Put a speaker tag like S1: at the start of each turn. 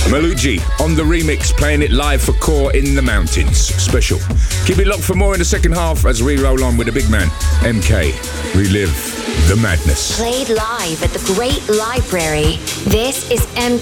S1: Maluji on the remix, playing it live for Core in the Mountains. Special. Keep it locked for more in the second half as we roll on with the big man, MK. Relive the madness.
S2: Played live at the Great Library. This is MK.